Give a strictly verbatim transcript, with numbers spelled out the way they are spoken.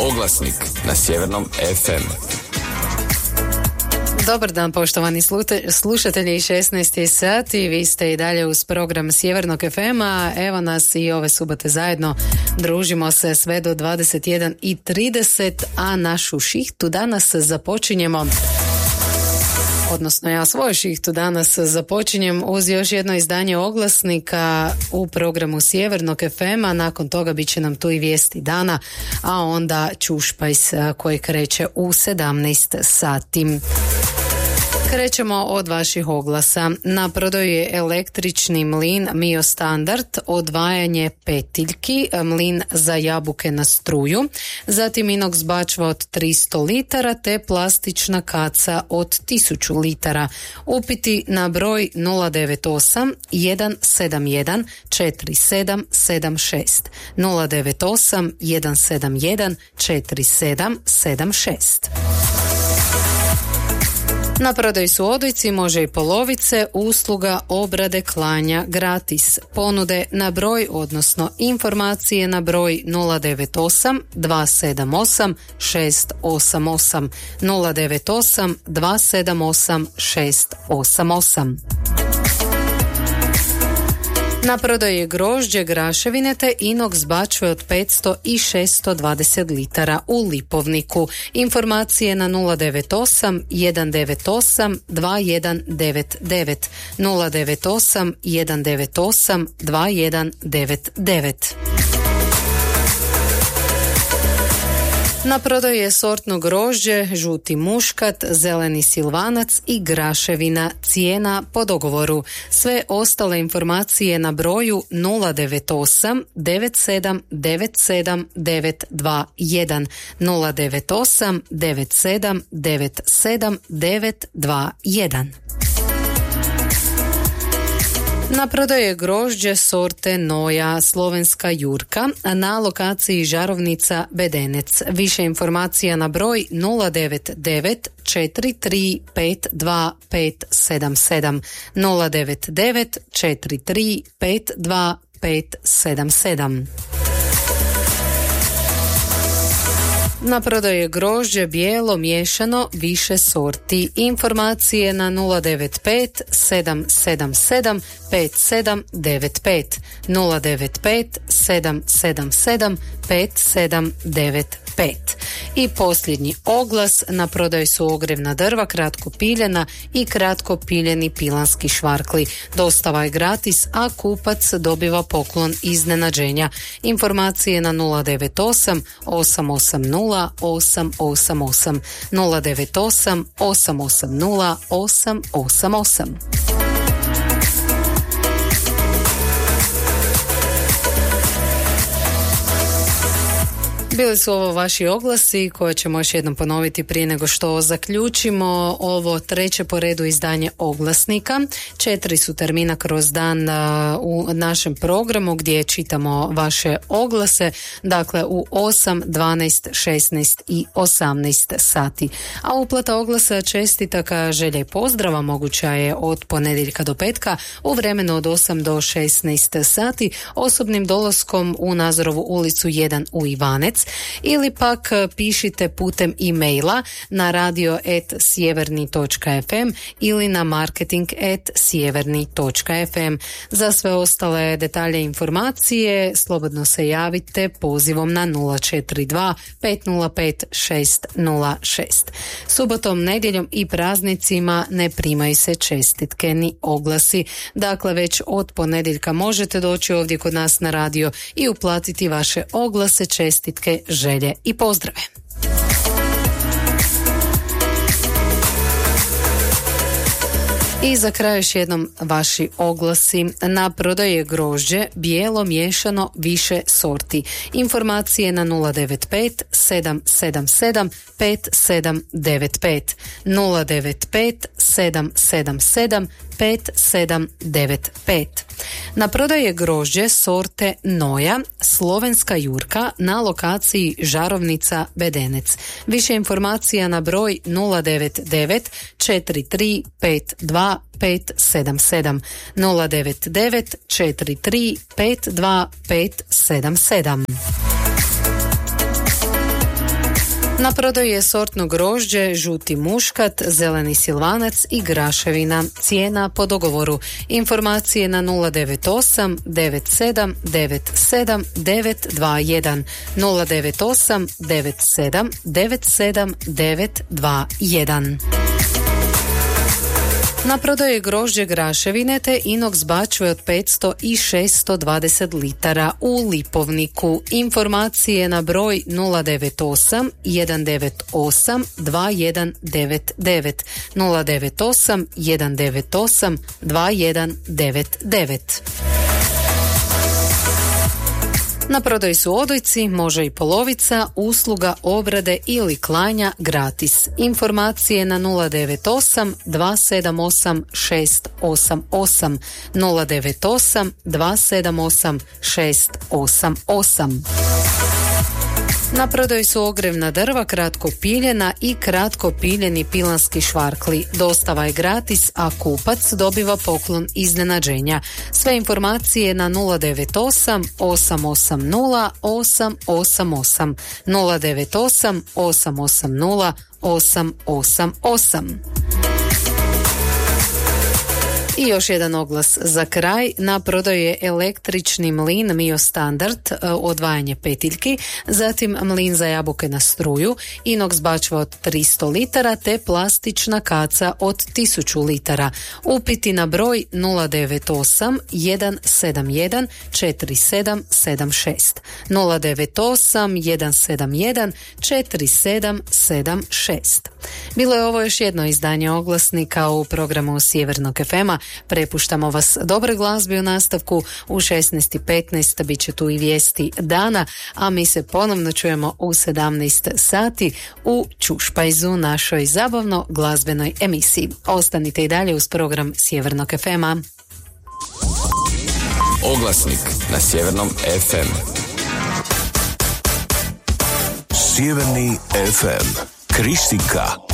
Oglasnik na Sjevernom ef em. Dobar dan, poštovani slušatelji, šesnaest je sati, vi ste i dalje uz program Sjevernog ef ema, evo nas i ove subote zajedno, družimo se sve do dvadeset jedan i trideset, a našu šihtu danas započinjemo, odnosno ja svoju šihtu danas započinjem uz još jedno izdanje Oglasnika u programu Sjevernog ef ema, nakon toga bit će nam tu i vijesti dana, a onda Čušpajs koji kreće u sedamnaest sati. Krećemo od vaših oglasa. Na prodaju je električni mlin Mio Standard, odvajanje petiljki, mlin za jabuke na struju, zatim inox bačva od tristo litara te plastična kaca od tisuću litara. Upiti na broj nula devet osam jedan sedam jedan četiri sedam sedam šest nula devet osam jedan sedam jedan četiri sedam sedam šest. Na prodaju su odojci, može i polovice, usluga obrade klanja gratis. Ponude na broj, odnosno informacije na broj nula devet osam dva sedam osam šest osam osam nula devet osam dva sedam osam šest osam osam. Na prodaju je grožđe, graševine te inox bačve od petsto i šesto dvadeset litara u lipovniku. Informacije na nula devet osam jedan devet osam dva jedan devet devet nula devet osam jedan devet osam dva jedan devet devet. Na prodaju je sortno grožđe, žuti muškat, zeleni silvanac i graševina, cijena po dogovoru. Sve ostale informacije na broju nula devet osam devet sedam devet sedam devet dva jedan nula devet osam devet sedam devet sedam devet dva jedan. Na prodaju je grožđe sorte Noja, slovenska Jurka, na lokaciji Žarovnica Bedenec. Više informacija na broj nula devet devet četiri tri pet dva pet sedam sedam nula devet devet četiri tri pet dva pet sedam sedam. Na prodaju je grožđe bijelo miješano više sorti. Informacije na nula devet pet sedam sedam sedam pet sedam devet pet nula devet pet sedam sedam sedam pet sedam devet pet. I posljednji oglas, na prodaju su ogrjevna drva, kratko piljena i kratko piljeni pilanski švarkli. Dostava je gratis, a kupac dobiva poklon iznenađenja. Informacije na nula devet osam osam osam nula osam osam osam nula devet osam osam osam nula osam osam osam. Bili su ovo vaši oglasi koje ćemo još jednom ponoviti prije nego što zaključimo ovo treće po redu izdanje Oglasnika. Četiri su termina kroz dan u našem programu gdje čitamo vaše oglase, dakle u osam, dvanaest, šesnaest i osamnaest sati. A uplata oglasa, čestitaka, želja i pozdrava moguća je od ponedjeljka do petka u vremenu od osam do šesnaest sati osobnim dolaskom u Nazorovu ulicu jedan u Ivanec, ili pak pišite putem e-maila na radio at sjeverni točka ef em ili na marketing at sjeverni točka ef em. Za sve ostale detalje i informacije slobodno se javite pozivom na nula četiri dva pet nula pet šest nula šest. Subotom, nedjeljom i praznicima ne primaju se čestitke ni oglasi. Dakle, već od ponedjeljka možete doći ovdje kod nas na radio i uplatiti vaše oglase, čestitke, želje i pozdrave. I za kraj još jednom vaši oglasi. Na prodaju je grožđe bijelo miješano više sorti. Informacije na nula devet pet sedam sedam sedam pet sedam devet pet nula devet pet sedam sedam sedam pet sedam devet pet. Na prodaju je grožđe sorte Noja, slovenska Jurka, na lokaciji Žarovnica Bedenec. Više informacija na broj nula devet devet četiri tri pet dva pet sedam sedam nula devet devet četiri tri pet dva pet sedam sedam. Na prodaju je sortno grožđe, žuti muškat, zeleni silvanac i graševina. Cijena po dogovoru. Informacije na nula devet osam devet sedam devet sedam devet dva jedan, nula devet osam devet sedam devet sedam devet dva jedan. Na prodaju je grožđe graševine te inox bačve od petsto i šesto dvadeset litara u Lipovniku. Informacije na broj nula devet osam jedan devet osam dva jedan devet devet, nula devet osam jedan devet osam dva jedan devet devet. Na prodaju su odojci, može i polovica, usluga obrade ili klanja gratis. Informacije na nula devet osam dva sedam osam šest osam osam, nula devet osam dva sedam osam šest osam osam. Na prodaju su ogrevna drva, kratko piljena i kratko piljeni pilanski švarkli. Dostava je gratis, a kupac dobiva poklon iznenađenja. Sve informacije na nula devet osam osam osam nula osam osam osam, nula devet osam osam osam nula osam osam osam. I još jedan oglas za kraj. Na prodaju je električni mlin Mio Standard, odvajanje petiljki, zatim mlin za jabuke na struju, inox bačva od tristo litara te plastična kaca od tisuću litara. Upiti na broj nula devet osam jedan sedam jedan četiri sedam sedam šest, nula devet osam jedan sedam jedan četiri sedam sedam šest. Bilo je ovo još jedno izdanje oglasnika u programu Sjevernog ef ema. Prepuštamo vas dobre glazbi u nastavku. U šesnaest i petnaest bit će tu i vijesti dana, a mi se ponovno čujemo u sedamnaest sati u Čušpajzu, našoj zabavno glazbenoj emisiji. Ostanite i dalje uz program Sjevernog ef ema. Oglasnik na Sjevernom ef em. Sjeverni ef em. Kristika.